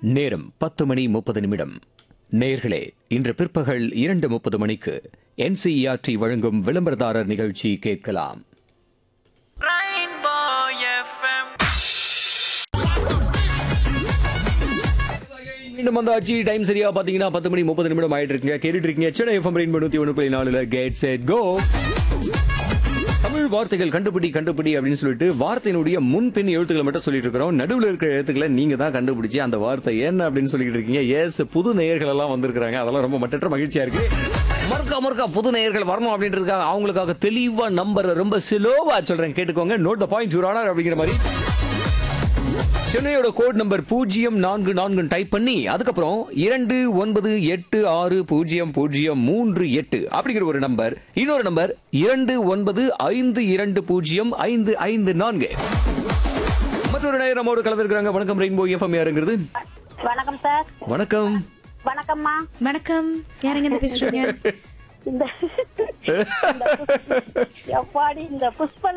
நேரம் 10:30 நேயர்களே, இன்று பிற்பகல் 2:30 மணிக்கு NCERT வழங்கும் விளம்பரதாரர் நிகழ்ச்சி கேட்கலாம். மீண்டும் வந்தாச்சு. டைம் சரியா பாத்தீங்கன்னா 10:30 ஆயிட்டு இருக்குங்க. கேட்டுட்டு இருக்கீங்க Chennai FM rainbow 101.4 get set go. Tamil வார்த்தைகள் கண்டுபிடி அப்படின்னு சொல்லிட்டு வார்த்தையினுடைய முன்பின் எழுத்துக்களை மட்டும் சொல்லிட்டு இருக்கிறோம். நடுவில் இருக்கிற எழுத்துக்களை நீங்க தான் கண்டுபிடிச்சு அந்த வார்த்தை என்ன அப்படின்னு சொல்லிட்டு இருக்கீங்க. எஸ், புது நேயர்கள் எல்லாம் வந்திருக்காங்க. அதெல்லாம் ரொம்ப மற்ற மகிழ்ச்சியா இருக்கு. மறுக்கா புது நேயர்கள் வரணும் அப்படின்றதுக்காக அவங்களுக்காக தெளிவா நம்பர் ரொம்ப ஸ்லோவா சொல்றேன், கேட்டுக்கோங்க. Note the point your honour அப்படிங்கிற மாதிரி சென்னையோட கோட் நம்பர் 044 டைப் பண்ணி அதுக்கப்புறம் 29860038 அப்படிங்கிற ஒரு நம்பர், இன்னொரு நம்பர் 2952055554. மற்றொரு நேரம் நம்மோடு கலந்துருக்காங்க. வணக்கம் ரெயின்போ எஃப்எம். யாருங்கிறது? வணக்கம் சார். வணக்கம். வணக்கம்மா. வணக்கம். யாருங்க இந்த பேசுறீங்க? இந்த எப்பாடி இந்த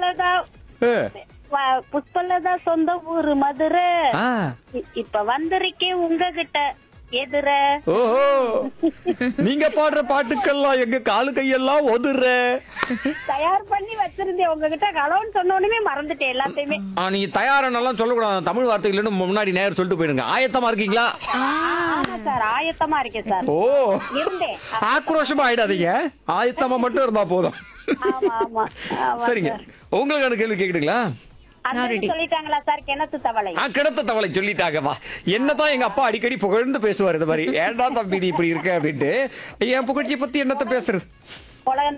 புஷ்பலதா சொந்த ஊரு மதுரை. இப்ப வந்திருக்கேன் உங்ககிட்ட எதிர. ஓஹோ, நீங்க பாடுற பாட்டுக்கெல்லாம் எங்க காலு கையெல்லாம் ஒதுற. தயார் பண்ணி வச்சிருந்தேன் உங்ககிட்ட. கலவன் சொன்ன உடனே மறந்துட்டேன் எல்லாத்தையுமே. நீங்க தயாரெல்லாம் சொல்லக்கூடாது. தமிழ் வார்த்தைகள் முன்னாடி நேரம் சொல்லிட்டு போயிடுங்க. ஆயத்தமா இருக்கீங்களா? ஆமா சார், ஆயத்தமா இருக்கேன் சார். ஓ, இருந்தேன். ஆக்ரோஷமா ஆயிடாதீங்க, ஆயத்தமா மட்டும் இருந்தா போதும். ஆமா ஆமா. சரிங்க, உங்களுக்கான கேள்வி கேக்குதுங்களா? சொல்லிட்டாங்களா சார்? கிணத்து தவளை. கிணத்து தவளை சொல்லிட்டாங்கப்பா. என்னதான் எங்க அப்பா அடிக்கடி புகழ்ந்து பேசுவார் இந்த மாதிரி. ஏன்டா தம்பி நீ இப்படி இருக்க அப்படின்ட்டு. என் புகழ்ச்சியை பத்தி என்னத்த பேசுறது?